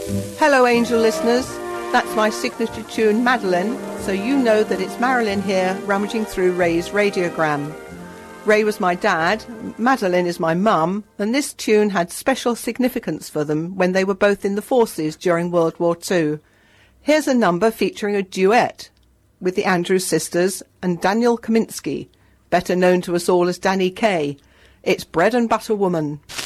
Hello, Angel listeners. That's my signature tune, Madeline, so you know that it's Marilyn here, rummaging through Ray's radiogram. Ray was my dad, Madeline is my mum, and this tune had special significance for them when they were both in the forces during World War II. Here's a number featuring a duet with the Andrews Sisters and Daniel Kaminsky, better known to us all as Danny Kaye. It's Bread and Butter Woman.